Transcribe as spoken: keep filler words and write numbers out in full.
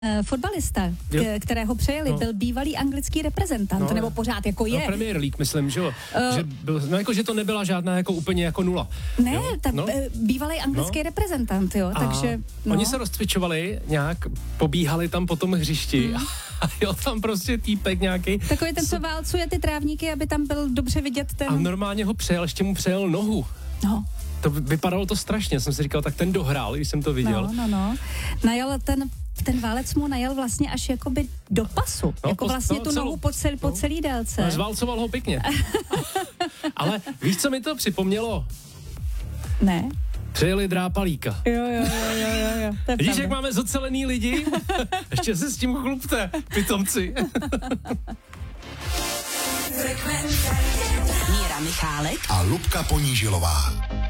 Fotbalista, k- kterého přejeli, no. byl bývalý anglický reprezentant, no, nebo pořád jako je. No, Premier League, myslím, že jo. Uh, že, byl, no, jako, že to nebyla žádná jako úplně jako nula. Ne, jo? tak no? bývalý anglický no. reprezentant, jo, a takže... No. Oni se rozcvičovali nějak, pobíhali tam po tom hřišti hmm. a jo, tam prostě týpek nějaký. Takový ten, co válcuje ty trávníky, aby tam byl dobře vidět ten... A normálně ho přejel, ještě mu přejel nohu. No. To vypadalo to strašně, jsem si říkal, tak ten dohrál, když jsem to viděl. No, no, no. Najel ten, ten válec mu najel vlastně až jakoby do pasu. No, jako vlastně no, tu celou, nohu po, cel, po celý délce. No, zválcoval ho pěkně. Ale víš, co mi to připomnělo? Ne. Přejeli drápalíka. Jo, jo, jo, jo, jo. jo. Vidíš, jak máme zocelený lidi? Ještě se s tím chlupte, pitomci. Míra Michálek a Lubka Ponížilová.